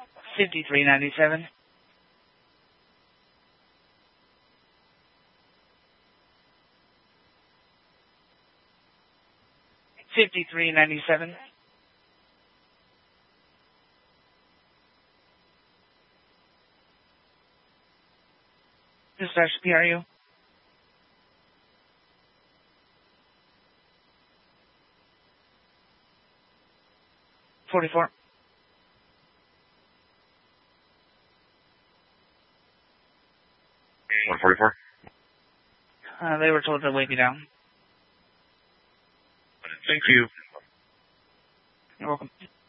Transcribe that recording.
5397. 5397. Dispatch PRU. $44. 144? They were told to wake me down. Thank you. You're welcome.